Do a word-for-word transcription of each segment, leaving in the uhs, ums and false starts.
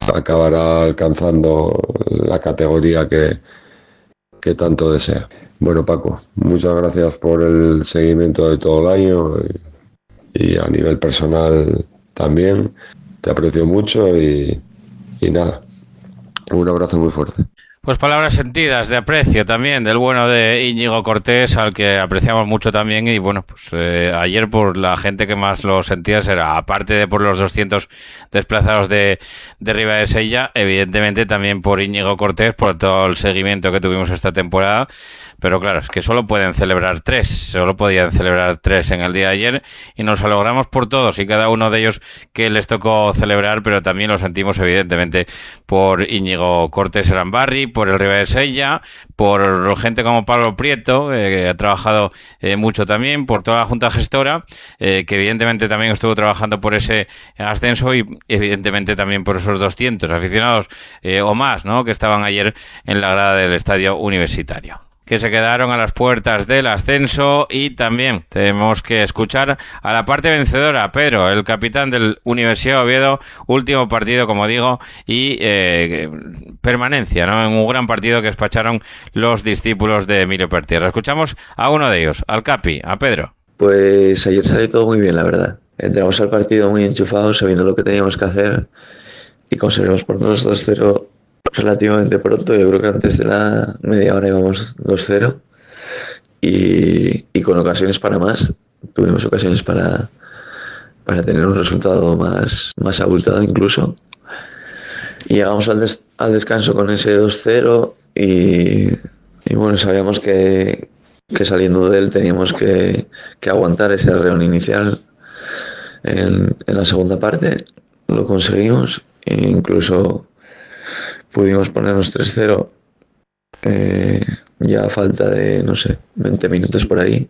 acabará alcanzando la categoría que, que tanto desea. Bueno, Paco, muchas gracias por el seguimiento de todo el año y, y a nivel personal también. Te aprecio mucho y, y nada, un abrazo muy fuerte. Pues palabras sentidas de aprecio también del bueno de Íñigo Cortés, al que apreciamos mucho también. Y bueno, pues eh, ayer por la gente que más lo sentía será, aparte de por los doscientos desplazados de, de Ribadenella, evidentemente también por Íñigo Cortés, por todo el seguimiento que tuvimos esta temporada. Pero claro, es que solo pueden celebrar tres, solo podían celebrar tres en el día de ayer y nos alegramos por todos y cada uno de ellos que les tocó celebrar, pero también lo sentimos evidentemente por Íñigo Cortés Arambarri, por el Ribadenella, por gente como Pablo Prieto, eh, que ha trabajado eh, mucho también, por toda la Junta Gestora, eh, que evidentemente también estuvo trabajando por ese ascenso y evidentemente también por esos doscientos aficionados eh, o más, ¿no?, que estaban ayer en la grada del Estadio Universitario, que se quedaron a las puertas del ascenso. Y también tenemos que escuchar a la parte vencedora, Pedro, el capitán del Universidad de Oviedo, último partido, como digo, y eh, permanencia, ¿no?, en un gran partido que despacharon los discípulos de Emilio Pertierra. Escuchamos a uno de ellos, al Capi, a Pedro. Pues ayer salió todo muy bien, la verdad. Entramos al partido muy enchufados, sabiendo lo que teníamos que hacer, y conseguimos ponernos dos cero relativamente pronto. Yo creo que antes de la media hora íbamos dos cero y, y con ocasiones para más. Tuvimos ocasiones para, para tener un resultado más, más abultado incluso. Y llegamos al, des, al descanso con ese dos cero y, y bueno, sabíamos que, que saliendo de él teníamos que, que aguantar ese arreón inicial en, en la segunda parte. Lo conseguimos e incluso pudimos ponernos tres cero eh, ya a falta de, no sé, veinte minutos por ahí.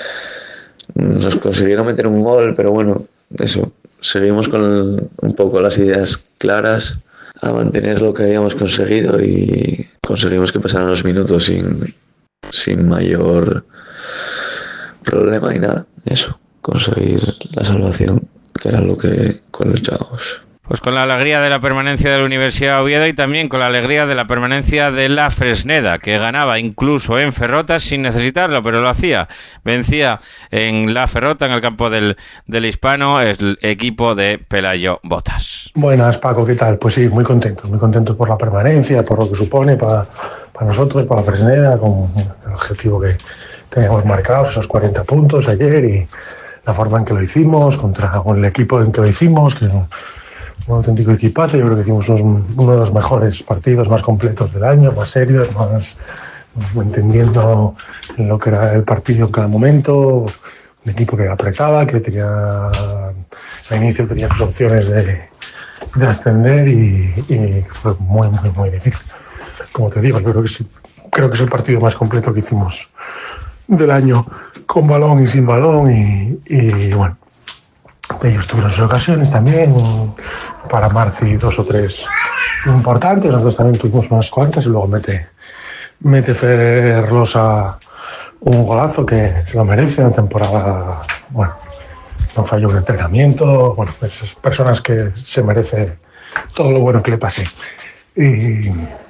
Nos consiguieron meter un gol, pero bueno, eso, seguimos con un poco las ideas claras, a mantener lo que habíamos conseguido, y conseguimos que pasaran los minutos sin, sin mayor problema y nada, eso, conseguir la salvación, que era lo que luchábamos. Pues con la alegría de la permanencia de la Universidad de Oviedo y también con la alegría de la permanencia de la Fresneda, que ganaba incluso en Ferrota sin necesitarlo, pero lo hacía. Vencía en la Ferrota, en el campo del, del Hispano, el equipo de Pelayo Botas. Buenas, Paco, ¿qué tal? Pues sí, muy contento, muy contento por la permanencia, por lo que supone para, para nosotros, para la Fresneda, con el objetivo que teníamos marcado, esos cuarenta puntos ayer, y la forma en que lo hicimos, contra con el equipo en que lo hicimos, que un auténtico equipazo. Yo creo que hicimos unos, uno de los mejores partidos, más completos del año, más serios, más entendiendo lo que era el partido en cada momento. Un equipo que apretaba, que tenía al inicio tenía sus opciones de, de ascender, y, y fue muy, muy, muy difícil. Como te digo, yo creo que sí, creo que es el partido más completo que hicimos del año, con balón y sin balón, y, y bueno, ellos tuvieron sus ocasiones también, para Marci dos o tres importantes, nosotros también tuvimos unas cuantas, y luego mete, mete Fer Losa un golazo que se lo merece. Una temporada, bueno, no falló un entrenamiento, bueno, esas personas que se merece todo lo bueno que le pase. Y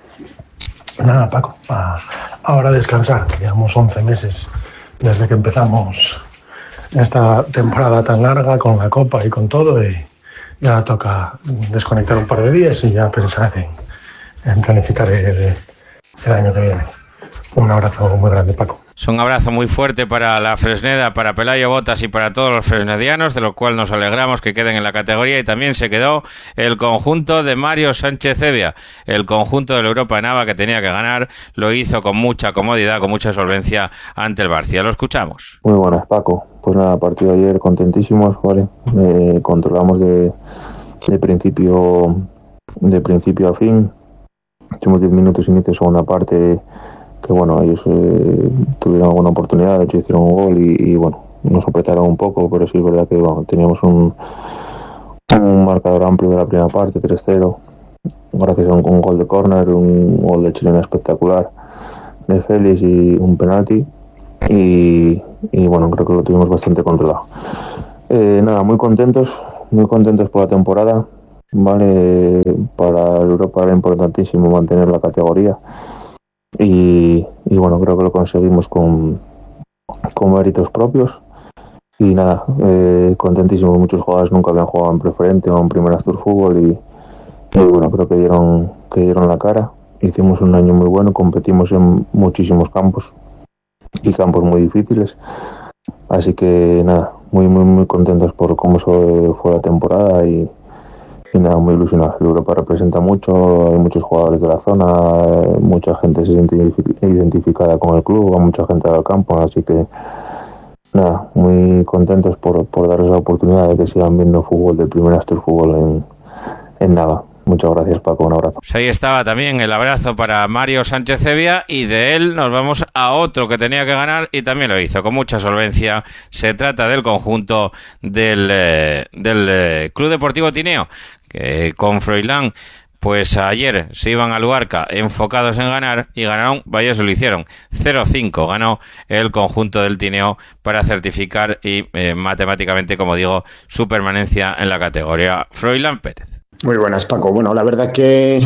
nada, Paco, a, ahora a descansar. Llevamos once meses desde que empezamos esta temporada tan larga, con la Copa y con todo, y ya toca desconectar un par de días y ya pensar en, en planificar el, el año que viene. Un abrazo muy grande, Paco. Es un abrazo muy fuerte para la Fresneda, para Pelayo Botas y para todos los fresnedianos, de lo cual nos alegramos que queden en la categoría. Y también se quedó el conjunto de Mario Sánchez Evia, el conjunto de la Europa Nava, que tenía que ganar, lo hizo con mucha comodidad, con mucha solvencia ante el Barcia. Lo escuchamos. Muy buenas, Paco. Pues nada, partido ayer contentísimos, ¿vale? Eh, controlamos de, de principio de principio a fin. Hicimos diez minutos inicio de segunda parte, que bueno, ellos eh, tuvieron alguna oportunidad, de hecho hicieron un gol y, y bueno, nos apretaron un poco, pero sí es verdad que bueno, teníamos un, un marcador amplio de la primera parte, tres cero, gracias a un, un gol de córner, un gol de chilena espectacular de Félix y un penalti, y, y bueno, creo que lo tuvimos bastante controlado. Eh, nada, muy contentos, muy contentos por la temporada. ¿vale? Para el Europa era importantísimo mantener la categoría y, y bueno, creo que lo conseguimos con, con méritos propios y nada, eh, contentísimo. Muchos jugadores nunca habían jugado en preferente o en Primera Tour Fútbol y, y bueno, creo que dieron, que dieron la cara. Hicimos un año muy bueno, competimos en muchísimos campos y campos muy difíciles, así que nada, muy muy muy contentos por cómo fue la temporada y, y nada, muy ilusionados. Europa representa mucho, hay muchos jugadores de la zona, mucha gente se siente identificada con el club, hay mucha gente del campo, así que nada, muy contentos por, por darles la oportunidad de que sigan viendo fútbol de Primera Tour Fútbol en, en Nava. Muchas gracias, Paco, un abrazo. Pues ahí estaba también el abrazo para Mario Sánchez Cevia y de él nos vamos a otro que tenía que ganar y también lo hizo con mucha solvencia. Se trata del conjunto del, eh, del eh, Club Deportivo Tineo, que con Froilán pues ayer se iban a Luarca enfocados en ganar y ganaron, vaya, eso lo hicieron, cero cinco ganó el conjunto del Tineo para certificar y eh, matemáticamente, como digo, su permanencia en la categoría. Froilán Pérez. Muy buenas, Paco. Bueno, la verdad que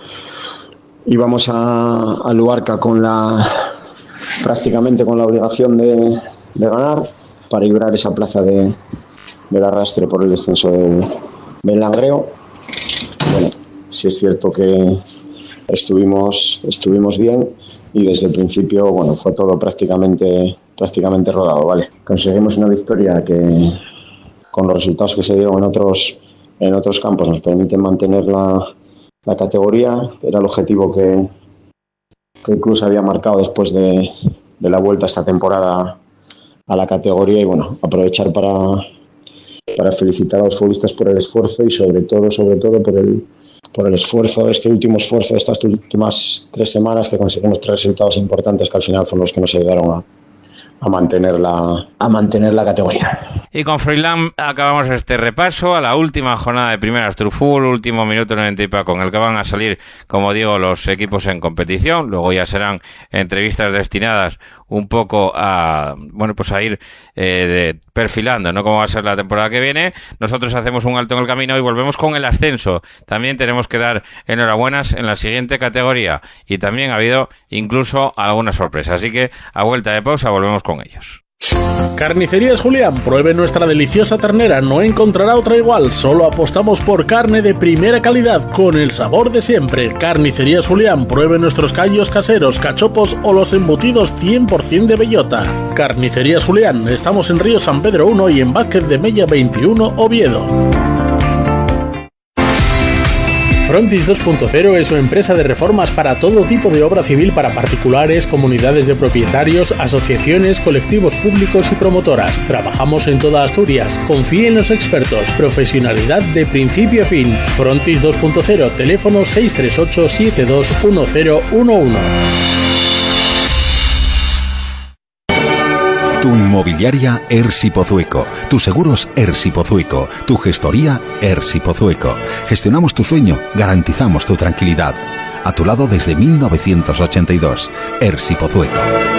íbamos a, a Luarca con la prácticamente con la obligación de, de ganar para librar esa plaza de, del arrastre por el descenso del, del Langreo. Bueno, sí es cierto que estuvimos estuvimos bien y desde el principio, bueno, fue todo prácticamente prácticamente rodado, ¿vale? Conseguimos una victoria que con los resultados que se dieron en otros en otros campos nos permiten mantener la, la categoría. Era el objetivo que, que el club se había marcado después de, de la vuelta esta temporada a la categoría y bueno, aprovechar para, para felicitar a los futbolistas por el esfuerzo y sobre todo, sobre todo por el, por el esfuerzo, este último esfuerzo de estas últimas tres semanas que conseguimos tres resultados importantes que al final fueron los que nos ayudaron a, a mantener la, a mantener la categoría. Y con Froilán acabamos este repaso a la última jornada de Primera Tour Fútbol, último minuto noventa y pico con el que van a salir, como digo, los equipos en competición. Luego ya serán entrevistas destinadas un poco a, bueno, pues a ir eh, de, perfilando, ¿no?, cómo va a ser la temporada que viene. Nosotros hacemos un alto en el camino y volvemos con el ascenso. También tenemos que dar enhorabuenas en la siguiente categoría y también ha habido incluso alguna sorpresa. Así que a vuelta de pausa volvemos con ellos. Carnicerías Julián, pruebe nuestra deliciosa ternera, no encontrará otra igual, solo apostamos por carne de primera calidad, con el sabor de siempre. Carnicerías Julián, pruebe nuestros callos caseros, cachopos o los embutidos cien por ciento de bellota. Carnicerías Julián, estamos en Río San Pedro uno y en Vázquez de Mella veintiuno, Oviedo. Frontis dos punto cero es una empresa de reformas para todo tipo de obra civil para particulares, comunidades de propietarios, asociaciones, colectivos públicos y promotoras. Trabajamos en toda Asturias. Confíe en los expertos. Profesionalidad de principio a fin. Frontis dos punto cero, teléfono seis tres ocho, siete dos uno cero uno uno. Tu inmobiliaria Ersi Pozueco, tus seguros Ersi Pozueco, tu gestoría Ersi Pozueco. Gestionamos tu sueño, garantizamos tu tranquilidad. A tu lado desde mil novecientos ochenta y dos, Ersi Pozueco.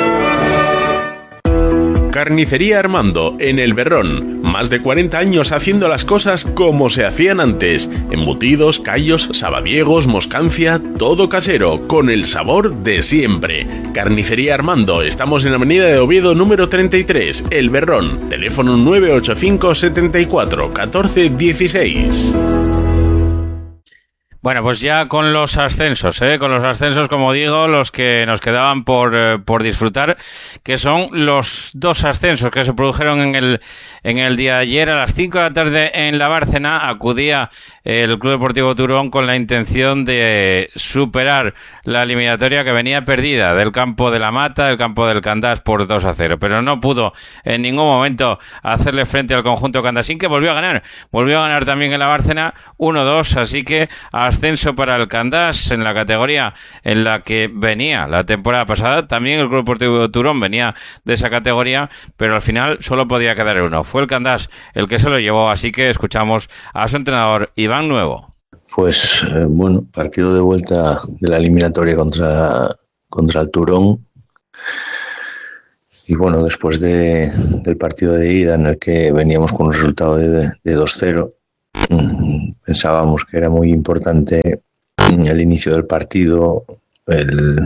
Carnicería Armando, en El Berrón. Más de cuarenta años haciendo las cosas como se hacían antes. Embutidos, callos, sabadiegos, moscancia, todo casero, con el sabor de siempre. Carnicería Armando, estamos en la avenida de Oviedo número treinta y tres, El Berrón. Teléfono nueve ocho cinco, setenta y cuatro, catorce dieciséis. Bueno, pues ya con los ascensos, ¿eh? con los ascensos, como digo, los que nos quedaban por, eh, por disfrutar, que son los dos ascensos que se produjeron en el, en el día de ayer. A las cinco de la tarde en la Bárcena acudía el Club Deportivo Turón con la intención de superar la eliminatoria que venía perdida del campo de la Mata, del campo del Candás por dos a cero, pero no pudo en ningún momento hacerle frente al conjunto candasín, que volvió a ganar, volvió a ganar también en la Bárcena uno dos, así que ascenso para el Candás en la categoría en la que venía la temporada pasada. También el Club Deportivo Turón venía de esa categoría, pero al final solo podía quedar uno. Fue el Candás el que se lo llevó, así que escuchamos a su entrenador Iván Nuevo. Pues eh, bueno, partido de vuelta de la eliminatoria contra, contra el Turón. Y bueno, después de, del partido de ida en el que veníamos con un resultado de, de dos cero, pensábamos que era muy importante el inicio del partido, el,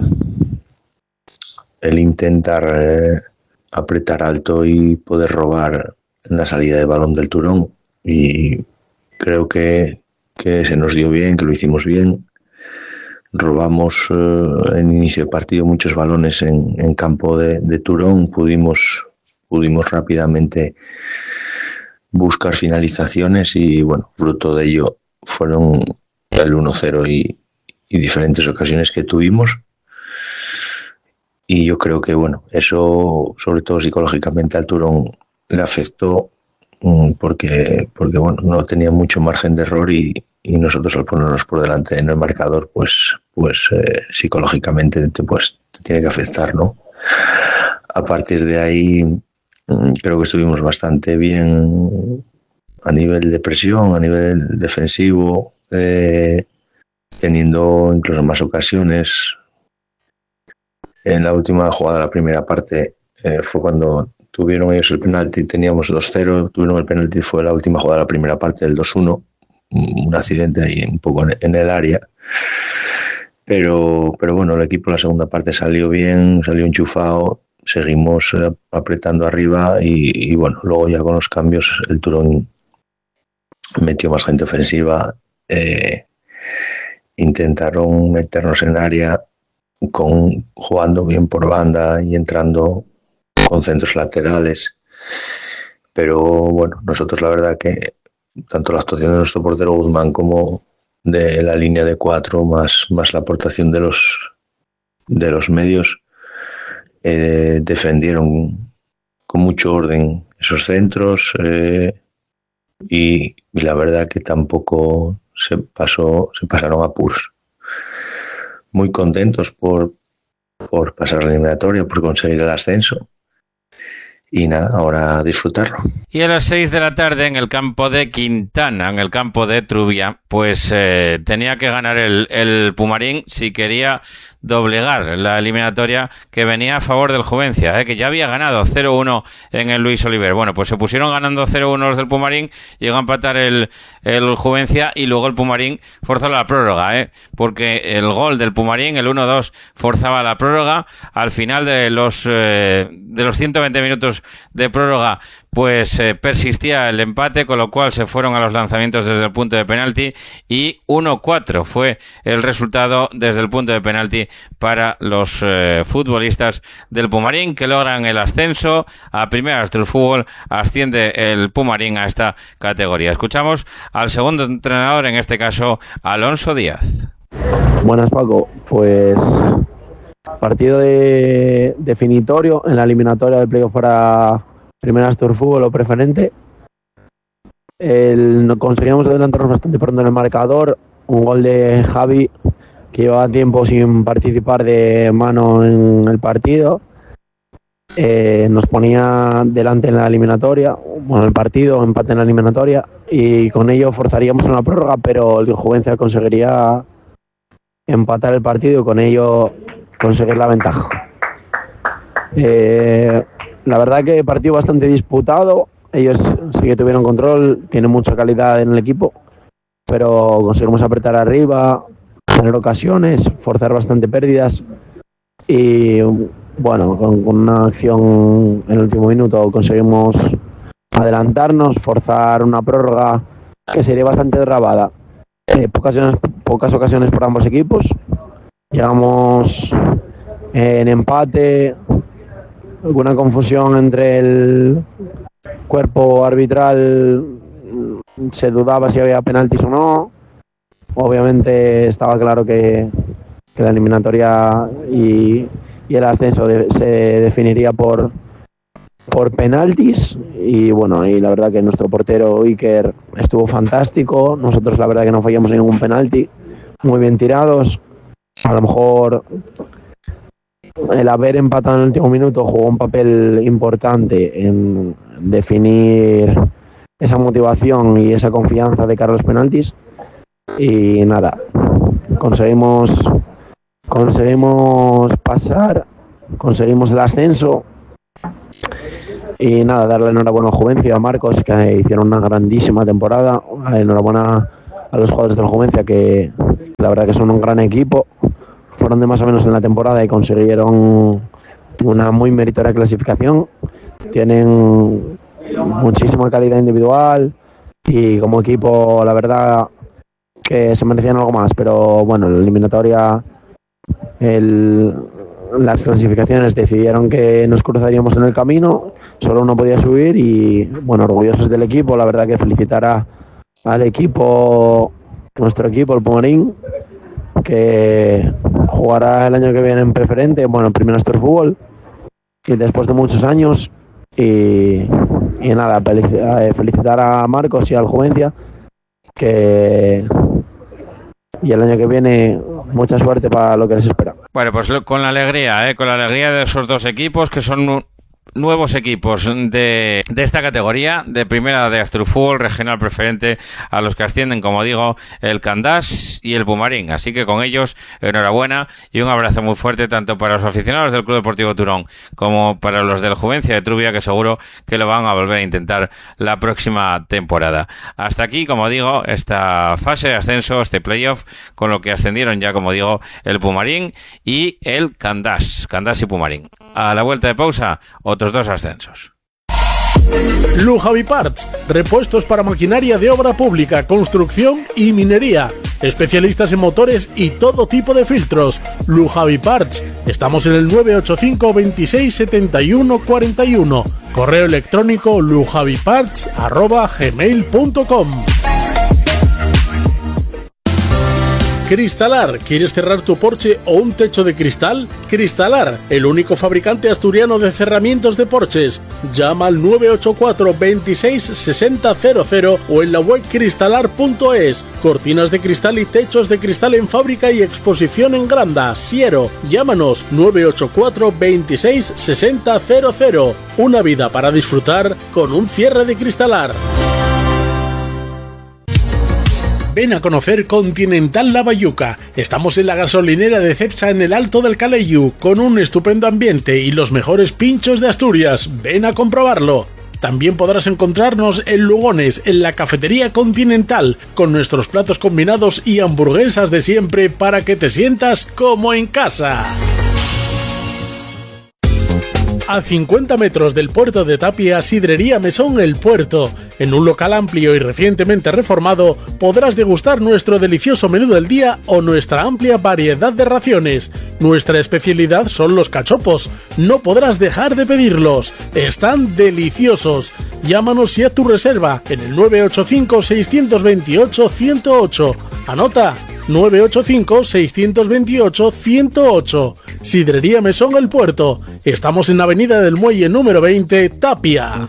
el intentar eh, apretar alto y poder robar en la salida de balón del Turón, y creo que, que se nos dio bien, que lo hicimos bien. Robamos eh, en inicio de partido muchos balones en, en campo de, de Turón, pudimos, pudimos rápidamente buscar finalizaciones y bueno, fruto de ello fueron el uno cero y, y diferentes ocasiones que tuvimos, y yo creo que bueno, eso sobre todo psicológicamente al Turón le afectó, porque, porque bueno, no tenía mucho margen de error, y, y nosotros al ponernos por delante en el marcador pues, pues eh, psicológicamente te, pues, te tiene que afectar, ¿no? A partir de ahí creo que estuvimos bastante bien a nivel de presión, a nivel defensivo, eh, teniendo incluso más ocasiones. En la última jugada de la primera parte eh, fue cuando tuvieron ellos el penalti, teníamos dos cero, tuvieron el penalti, fue la última jugada de la primera parte del dos uno, un accidente ahí un poco en, en el área, pero, pero bueno, el equipo en la segunda parte salió bien, salió enchufado, seguimos eh, apretando arriba y, y bueno, luego ya con los cambios el Turón metió más gente ofensiva, eh, intentaron meternos en el área con, jugando bien por banda y entrando con centros laterales, pero bueno, nosotros la verdad que tanto la actuación de nuestro portero Guzmán como de la línea de cuatro, más, más la aportación de los, de los medios, eh, defendieron con mucho orden esos centros, eh, y, y la verdad que tampoco se pasó, se pasaron apuros. Muy contentos por, por pasar la eliminatoria, por conseguir el ascenso. Y nada, ahora a disfrutarlo. Y a las seis de la tarde en el campo de Quintana, en el campo de Trubia, pues eh, tenía que ganar el, el Pumarín si quería doblegar la eliminatoria que venía a favor del Juvencia, eh, que ya había ganado cero uno en el Luis Oliver. Bueno, pues se pusieron ganando cero uno los del Pumarín, llegó a empatar el, el Juvencia y luego el Pumarín forzó la prórroga, eh, porque el gol del Pumarín, el uno dos, forzaba la prórroga. Al final de los, eh, de los ciento veinte minutos de prórroga, pues eh, persistía el empate, con lo cual se fueron a los lanzamientos desde el punto de penalti y uno cuatro fue el resultado desde el punto de penalti para los eh, futbolistas del Pumarín, que logran el ascenso a Primera Astros Fútbol. Asciende el Pumarín a esta categoría. Escuchamos al segundo entrenador, en este caso Alonso Díaz. Buenas, Paco. Pues partido de definitorio en la eliminatoria del playoff para Primera Astros Fútbol o preferente. El, conseguimos adelantarnos bastante pronto en el marcador. Un gol de Javi, que llevaba tiempo sin participar de mano en el partido. Eh, nos ponía delante en la eliminatoria, bueno, el partido, empate en la eliminatoria, y con ello forzaríamos una prórroga, pero el Juvencia conseguiría empatar el partido y con ello conseguir la ventaja. Eh, la verdad que partido bastante disputado, ellos sí que tuvieron control, tienen mucha calidad en el equipo, pero conseguimos apretar arriba, tener ocasiones, forzar bastante pérdidas y bueno, con, con una acción en el último minuto conseguimos adelantarnos, forzar una prórroga que sería bastante trabada. Eh, pocas, pocas ocasiones por ambos equipos, llegamos en empate, alguna confusión entre el cuerpo arbitral, se dudaba si había penaltis o no. Obviamente estaba claro que, que la eliminatoria y, y el ascenso de, se definiría por, por penaltis, y bueno, y la verdad que nuestro portero Iker estuvo fantástico. Nosotros la verdad que no fallamos ningún penalti, muy bien tirados. A lo mejor el haber empatado en el último minuto jugó un papel importante en definir esa motivación y esa confianza de cara a los penaltis. Y nada, conseguimos conseguimos pasar, conseguimos el ascenso Y nada, darle enhorabuena a Juvencia, a Marcos, que hicieron una grandísima temporada. Enhorabuena a los jugadores del Juvencia, que la verdad que son un gran equipo. Fueron de más o menos en la temporada y consiguieron una muy meritoria clasificación. Tienen muchísima calidad individual y como equipo, la verdad que se merecían algo más. Pero bueno, en la eliminatoria, el, las clasificaciones decidieron que nos cruzaríamos en el camino. Solo uno podía subir y bueno, orgullosos del equipo. La verdad que felicitar a, al equipo, nuestro equipo, el Pumarín, que jugará el año que viene en preferente, bueno, en Primera Astur Fútbol, y después de muchos años. Y, y nada, felicitar a Marcos y al Juvencia, que y el año que viene mucha suerte para lo que les espera. Bueno, pues con la alegría, ¿eh? con la alegría de esos dos equipos que son nuevos equipos de, de esta categoría, de primera de Astur Fútbol, regional preferente, a los que ascienden, como digo, el Candás y el Pumarín. Así que con ellos, enhorabuena y un abrazo muy fuerte tanto para los aficionados del Club Deportivo Turón como para los del Juvencia de Trubia, que seguro que lo van a volver a intentar la próxima temporada. Hasta aquí, como digo, esta fase de ascenso, este playoff, con lo que ascendieron ya, como digo, el Pumarín y el Candás, Candás y Pumarín. A la vuelta de pausa, otros dos ascensos. Lujavi Parts, repuestos para maquinaria de obra pública, construcción y minería. Especialistas en motores y todo tipo de filtros. Lujavi Parts. Estamos en el nueve ocho cinco, veintiséis, setenta y uno, cuarenta y uno. Correo electrónico lujaviparts arroba gmail punto com. Cristalar, ¿quieres cerrar tu porche o un techo de cristal? Cristalar, el único fabricante asturiano de cerramientos de porches. Llama al nueve ocho cuatro, veintiséis, sesenta, cero cero o en la web cristalar punto es. Cortinas de cristal y techos de cristal en fábrica y exposición en Granda, Siero. Llámanos nueve ocho cuatro, veintiséis, sesenta, cero cero. Una vida para disfrutar con un cierre de Cristalar. Ven a conocer Continental La Bayuca. Estamos en la gasolinera de Cepsa en el Alto del Caleyu, con un estupendo ambiente y los mejores pinchos de Asturias. Ven a comprobarlo. También podrás encontrarnos en Lugones, en la cafetería Continental, con nuestros platos combinados y hamburguesas de siempre para que te sientas como en casa. A cincuenta metros del puerto de Tapia, Sidrería Mesón El Puerto. En un local amplio y recientemente reformado, podrás degustar nuestro delicioso menú del día o nuestra amplia variedad de raciones. Nuestra especialidad son los cachopos. No podrás dejar de pedirlos. Están deliciosos. Llámanos y haz tu reserva en el nueve ocho cinco, seis dos ocho, uno cero ocho. Anota, nueve ocho cinco, seis dos ocho, uno cero ocho. Sidrería Mesón El Puerto. Estamos en la avenida del Muelle número veinte, Tapia.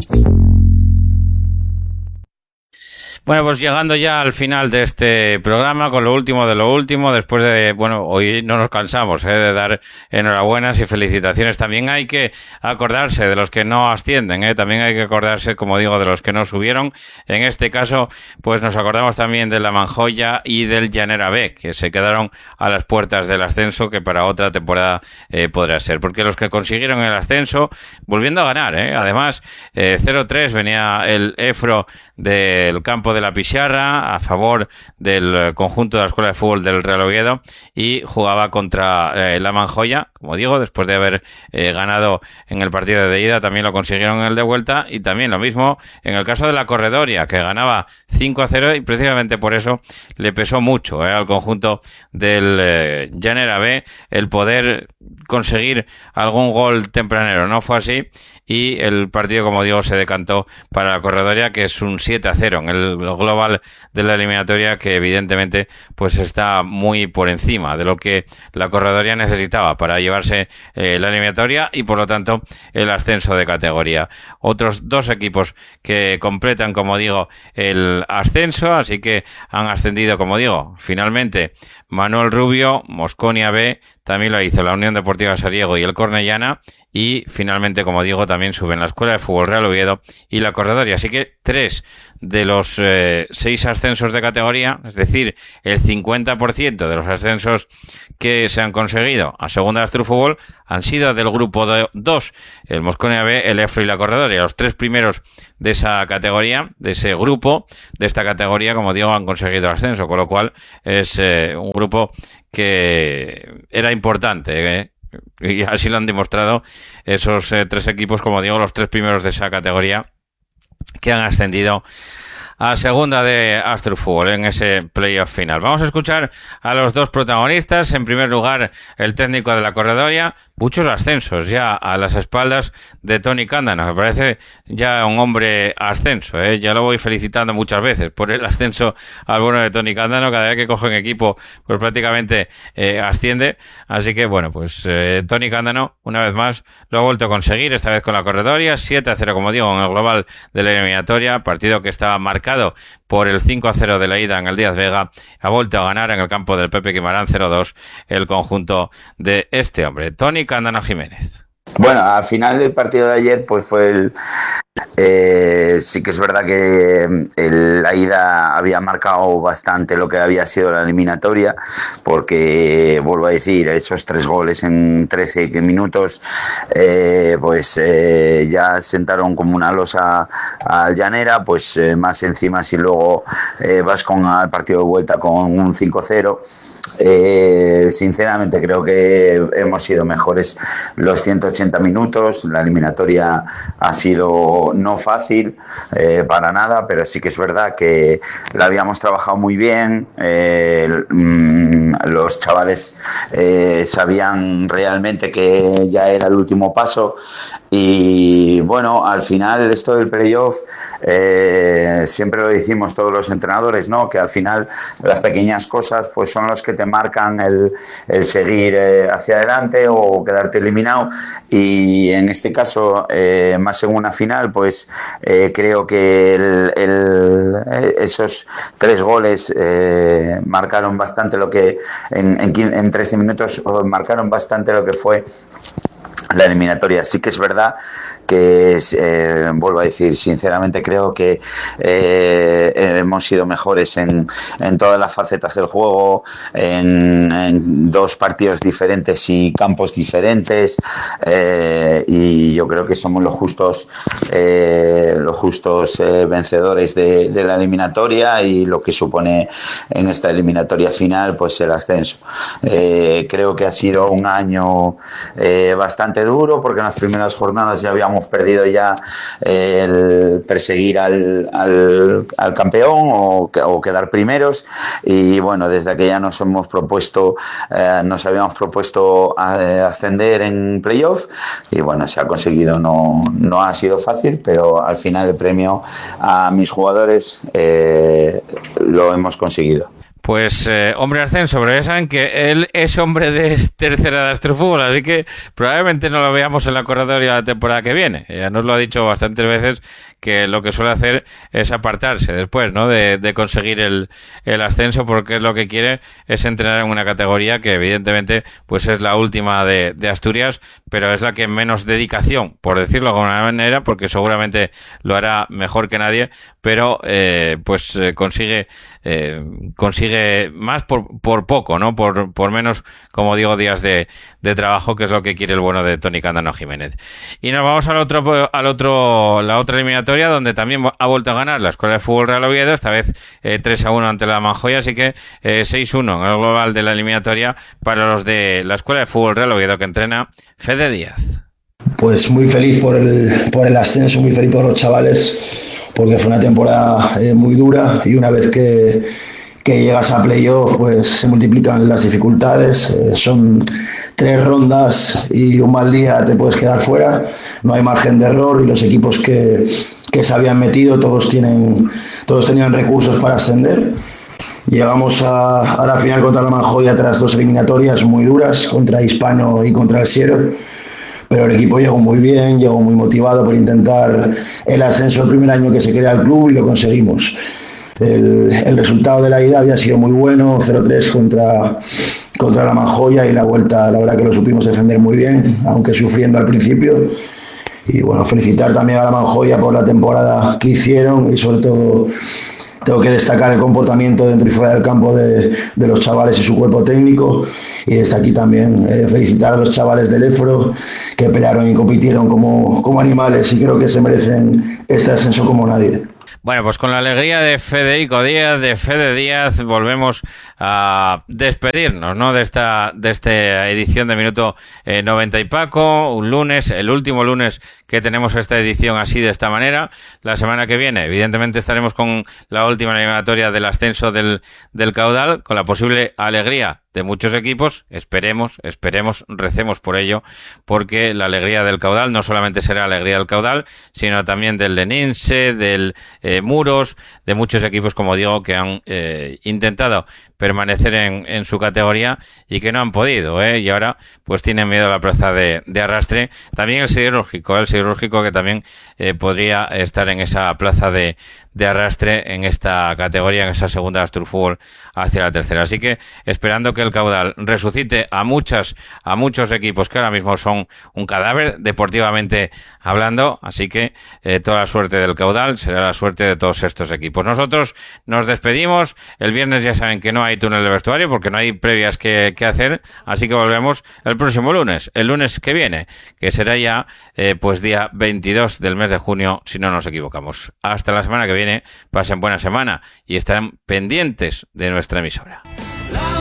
Bueno, pues llegando ya al final de este programa, con lo último de lo último, después de, bueno, hoy no nos cansamos ¿eh? de dar enhorabuenas y felicitaciones. También hay que acordarse de los que no ascienden, ¿eh? También hay que acordarse, como digo, de los que no subieron. En este caso, pues nos acordamos también de la Manjoya y del Llanera B, que se quedaron a las puertas del ascenso, que para otra temporada eh, podrá ser. Porque los que consiguieron el ascenso, volviendo a ganar, ¿eh? Además, eh, cero tres venía el Efro del campo de la Pixarra a favor del conjunto de la Escuela de Fútbol del Real Oviedo y jugaba contra eh, la Manjoya, como digo, después de haber eh, ganado en el partido de ida, también lo consiguieron en el de vuelta, y también lo mismo en el caso de la Corredoria, que ganaba cinco a cero, y precisamente por eso le pesó mucho eh, al conjunto del eh, Llanera B el poder conseguir algún gol tempranero. No fue así y el partido, como digo, se decantó para la Corredoria, que es un siete a cero en el global de la eliminatoria, que evidentemente pues está muy por encima de lo que la Corredoria necesitaba para llevarse eh, la eliminatoria y por lo tanto el ascenso de categoría. Otros dos equipos que completan, como digo, el ascenso, así que han ascendido, como digo, finalmente Manuel Rubio, Mosconia B, también lo hizo la Unión Deportiva Sariego y el Cornellana, y finalmente, como digo, también suben la Escuela de Fútbol Real Oviedo y la Corredoria. Así que tres de los eh, seis ascensos de categoría, es decir, el cincuenta por ciento de los ascensos que se han conseguido a Segunda de Astrofútbol han sido del grupo dos, el Mosconia B, el EFRO y la Corredoria. Los tres primeros de esa categoría, de ese grupo, de esta categoría, como digo, han conseguido el ascenso, con lo cual es eh, un grupo que era importante, ¿eh? Y así lo han demostrado esos eh, tres equipos, como digo, los tres primeros de esa categoría que han ascendido a Segunda de Astrofútbol en ese playoff final. Vamos a escuchar a los dos protagonistas. En primer lugar, el técnico de la Corredoria. Muchos ascensos ya a las espaldas de Tony Cándano. Me parece ya un hombre ascenso, ¿eh? Ya lo voy felicitando muchas veces por el ascenso al bueno de Tony Cándano. Cada vez que coge un equipo, pues prácticamente eh, asciende. Así que, bueno, pues eh, Tony Cándano, una vez más, lo ha vuelto a conseguir, esta vez con la Corredoria. siete a cero, como digo, en el global de la eliminatoria. Partido que estaba marcado por el cinco a cero de la ida en el Díaz Vega. Ha vuelto a ganar en el campo del Pepe Quimarán cero dos el conjunto de este hombre, Tony Cándano Jiménez. Bueno, al final del partido de ayer, pues fue el... Eh, sí que es verdad que el, la ida había marcado bastante lo que había sido la eliminatoria, porque, vuelvo a decir, esos tres goles en trece minutos, eh, pues eh, ya sentaron como una losa al Llanera, pues eh, más encima si luego eh, vas con al partido de vuelta con un cinco cero. Eh, sinceramente creo que hemos sido mejores los ciento ochenta minutos. La eliminatoria ha sido no fácil eh, para nada, pero sí que es verdad que la habíamos trabajado muy bien. eh, los chavales eh, sabían realmente que ya era el último paso y bueno, al final esto del playoff eh, siempre lo decimos todos los entrenadores, ¿no? Que al final las pequeñas cosas pues son los que te marcan el, el seguir eh, hacia adelante o quedarte eliminado, y en este caso eh, más en una final pues eh, creo que el, el, esos tres goles eh, marcaron bastante lo que en, en, en trece minutos marcaron bastante lo que fue la eliminatoria. Sí que es verdad que, eh, vuelvo a decir, sinceramente creo que eh, hemos sido mejores en, en todas las facetas del juego, en, en dos partidos diferentes y campos diferentes, eh, y yo creo que somos los justos eh, los justos eh, vencedores de, de la eliminatoria y lo que supone en esta eliminatoria final pues el ascenso. Eh, creo que ha sido un año eh, bastante duro, porque en las primeras jornadas ya habíamos perdido ya eh, el perseguir al, al, al campeón o, o quedar primeros, y bueno, desde aquella nos hemos propuesto eh, nos habíamos propuesto a, ascender en playoff y bueno, se ha conseguido. No, no ha sido fácil, pero al final el premio a mis jugadores eh, lo hemos conseguido. Pues eh, hombre ascenso, pero ya saben que él es hombre de tercera de Astrofútbol, así que probablemente no lo veamos en la Corredoria la temporada que viene. Ya nos lo ha dicho bastantes veces que lo que suele hacer es apartarse después, ¿no? De, de conseguir el, el ascenso, porque es lo que quiere es entrenar en una categoría que evidentemente pues es la última de, de Asturias, pero es la que menos dedicación, por decirlo de alguna manera, porque seguramente lo hará mejor que nadie, pero eh, pues eh, consigue eh, consigue más por, por poco, ¿no? Por, por menos, como digo, días de, de trabajo, que es lo que quiere el bueno de Tony Cándano Jiménez. Y nos vamos al otro, al otro, la otra eliminatoria, donde también ha vuelto a ganar la Escuela de Fútbol Real Oviedo, esta vez eh, tres a uno ante la Manjoya, así que eh, seis uno en el global de la eliminatoria para los de la Escuela de Fútbol Real Oviedo, que entrena Fede Díaz. Pues muy feliz por el, por el ascenso, muy feliz por los chavales, porque fue una temporada eh, muy dura, y una vez que, que llegas a playoff pues se multiplican las dificultades. Eh, son tres rondas y un mal día te puedes quedar fuera, no hay margen de error, y los equipos que, que se habían metido todos, tienen, todos tenían recursos para ascender. Llegamos a, a la final contra la Manjoya tras dos eliminatorias muy duras, contra Hispano y contra el Siero, pero el equipo llegó muy bien, llegó muy motivado por intentar el ascenso el primer año que se crea el club, y lo conseguimos. El, el resultado de la ida había sido muy bueno, cero tres contra, contra la Manjoya, y la vuelta, la verdad que lo supimos defender muy bien, aunque sufriendo al principio. Y bueno, felicitar también a la Manjoya por la temporada que hicieron, y sobre todo tengo que destacar el comportamiento dentro y fuera del campo de, de los chavales y su cuerpo técnico. Y desde aquí también eh, felicitar a los chavales del Efro, que pelearon y compitieron como, como animales, y creo que se merecen este ascenso como nadie. Bueno, pues con la alegría de Federico Díaz, de Fede Díaz, volvemos a despedirnos, ¿no?, de esta de esta edición de Minuto eh, noventa y Paco, un lunes, el último lunes que tenemos esta edición así, de esta manera. La semana que viene, evidentemente, estaremos con la última eliminatoria del ascenso del, del Caudal, con la posible alegría de muchos equipos. Esperemos, esperemos, recemos por ello, porque la alegría del Caudal no solamente será alegría del Caudal, sino también del Lenense, del eh, Muros, de muchos equipos, como digo, que han eh, intentado permanecer en, en su categoría y que no han podido, ¿eh? Y ahora pues tienen miedo a la plaza de, de arrastre. También el siderúrgico, el siderúrgico que también eh, podría estar en esa plaza de, de arrastre, en esta categoría, en esa segunda Asturfútbol hacia la tercera. Así que esperando que el Caudal resucite a muchas, a muchos equipos que ahora mismo son un cadáver deportivamente hablando. Así que eh, toda la suerte del Caudal será la suerte de todos estos equipos. Nosotros nos despedimos. El viernes ya saben que no hay túnel de vestuario porque no hay previas que, que hacer, así que volvemos el próximo lunes, el lunes que viene, que será ya eh, pues día veintidós del mes de junio, si no nos equivocamos. Hasta la semana que viene, pasen buena semana y estén pendientes de nuestra emisora.